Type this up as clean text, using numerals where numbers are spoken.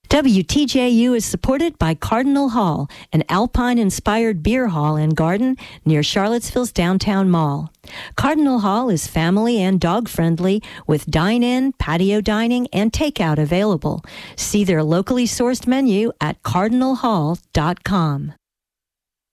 WTJU is supported by Cardinal Hall, an Alpine-inspired beer hall and garden near Charlottesville's downtown mall. Cardinal Hall is family and dog-friendly with dine-in, patio dining, and takeout available. See their locally sourced menu at cardinalhall.com.